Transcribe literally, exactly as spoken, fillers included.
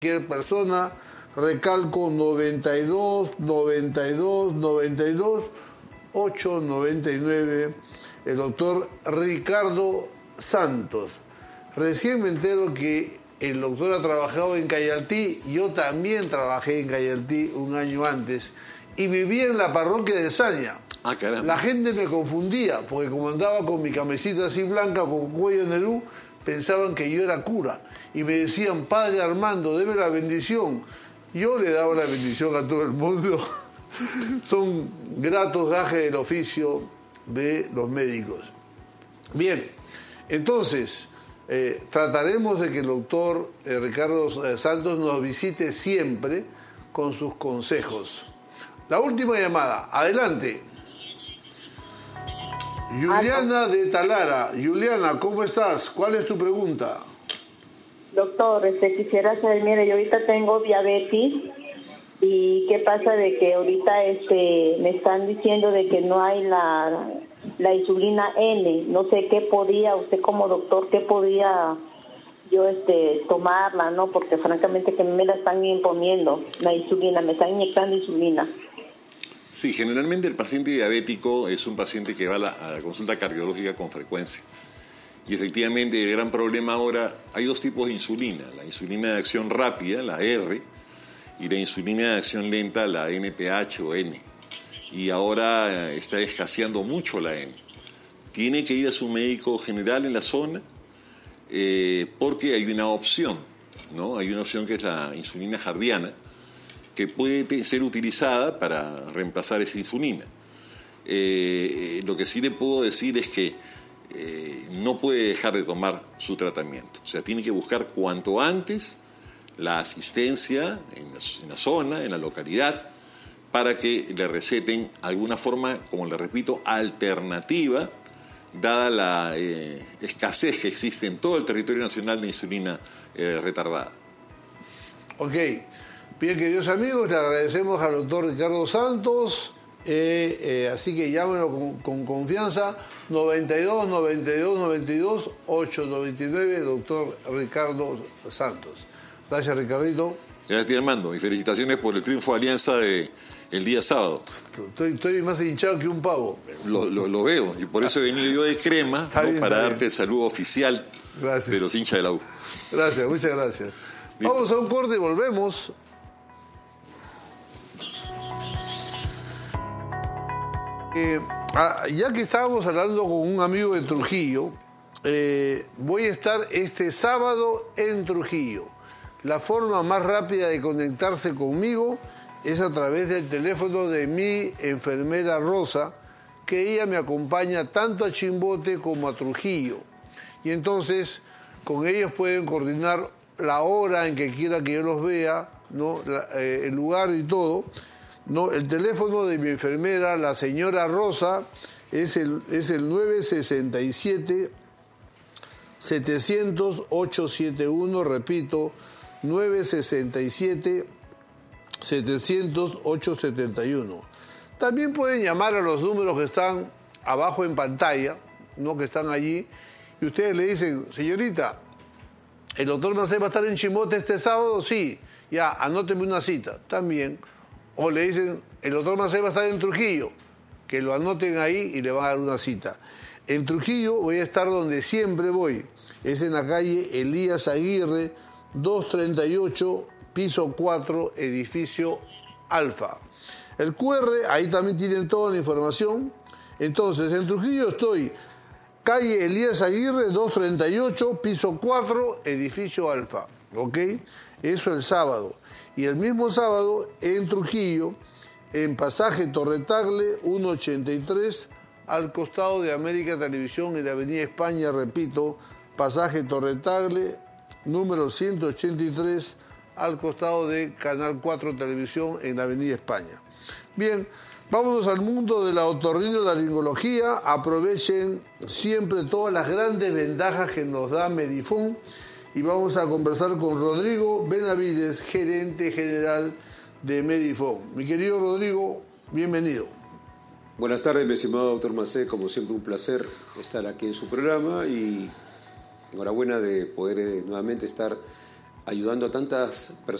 cualquier persona. Recalco noventa y dos, noventa y dos, noventa y dos, ocho noventa y nueve, el doctor Ricardo Santos. Recién me entero que el doctor ha trabajado en Cayaltí, yo también trabajé en Cayaltí un año antes y vivía en la parroquia de Saña. Ah, caramba. La gente me confundía, porque como andaba con mi camisita así blanca, con cuello Nerú, pensaban que yo era cura. Y me decían, padre Armando, debe la bendición. Yo le daba la bendición a todo el mundo. Son gratos gajes del oficio de los médicos. Bien, entonces, eh, trataremos de que el doctor eh, Ricardo eh, Santos nos visite siempre con sus consejos. La última llamada, adelante. Juliana de Talara. Juliana, ¿cómo estás? ¿Cuál es tu pregunta? Doctor, este, quisiera saber, mire, yo ahorita tengo diabetes y qué pasa de que ahorita este, me están diciendo de que no hay la, la insulina N. No sé qué podía, usted como doctor, qué podía yo este, tomarla, ¿no? Porque francamente que me la están imponiendo, la insulina, me están inyectando insulina. Sí, generalmente el paciente diabético es un paciente que va a la, a la consulta cardiológica con frecuencia. Y efectivamente el gran problema ahora, hay dos tipos de insulina, la insulina de acción rápida, la R, y la insulina de acción lenta, la N P H o N. Y ahora está escaseando mucho la N. Tiene que ir a su médico general en la zona eh, porque hay una opción, ¿no? Hay una opción que es la insulina jardiana, que puede ser utilizada para reemplazar esa insulina. Eh, lo que sí le puedo decir es que Eh, no puede dejar de tomar su tratamiento. O sea, tiene que buscar cuanto antes la asistencia en la, en la zona, en la localidad, para que le receten alguna forma, como le repito, alternativa, dada la eh, escasez que existe en todo el territorio nacional de insulina eh, retardada. Ok. Bien, queridos amigos, le agradecemos al doctor Ricardo Santos. Eh, eh, así que llámenlo con, con confianza, noventa y dos, noventa y dos, noventa y dos, ocho noventa y nueve, doctor Ricardo Santos. Gracias, Ricardito. Gracias, Armando, y felicitaciones por el triunfo de Alianza de, el día sábado. Estoy, estoy más hinchado que un pavo. Lo, lo, lo veo, y por eso he venido yo de crema, ¿no? bien, para darte bien. el saludo oficial Gracias. de los hinchas de la U. Gracias, muchas gracias. Listo. Vamos a un corte y volvemos. Eh, ah, ya que estábamos hablando con un amigo de Trujillo, eh, voy a estar este sábado en Trujillo. La forma más rápida de conectarse conmigo es a través del teléfono de mi enfermera Rosa, que ella me acompaña tanto a Chimbote como a Trujillo. Y entonces con ellos pueden coordinar la hora en que quiera que yo los vea, ¿no? La, eh, el lugar y todo. No, el teléfono de mi enfermera, la señora Rosa, es el, es el nueve seis siete, setecientos, ochocientos setenta y uno, repito, nueve seis siete, setecientos, ochocientos setenta y uno. También pueden llamar a los números que están abajo en pantalla, no que están allí, y ustedes le dicen, señorita, ¿el doctor Macé va a estar en Chimbote este sábado? Sí, ya, anóteme una cita, también. O le dicen, el doctor Macé va a estar en Trujillo, que lo anoten ahí y le van a dar una cita. En Trujillo voy a estar donde siempre voy, es en la calle Elías Aguirre, doscientos treinta y ocho, piso cuatro, edificio Alfa. El cu erre, ahí también tienen toda la información. Entonces, en Trujillo estoy, calle Elías Aguirre, doscientos treinta y ocho, piso cuatro, edificio Alfa. ¿Ok? Eso el sábado. Y el mismo sábado, en Trujillo, en pasaje Torretagle, ciento ochenta y tres, al costado de América Televisión, en la Avenida España, repito, pasaje Torretagle, número ciento ochenta y tres, al costado de Canal cuatro Televisión, en la Avenida España. Bien, vámonos al mundo de la otorrinolaringología. Aprovechen siempre todas las grandes ventajas que nos da Medifón. Y vamos a conversar con Rodrigo Benavides, gerente general de Medifón. Mi querido Rodrigo, bienvenido. Buenas tardes, mi estimado doctor Macé. Como siempre, un placer estar aquí en su programa y enhorabuena de poder eh, nuevamente estar ayudando a tantas personas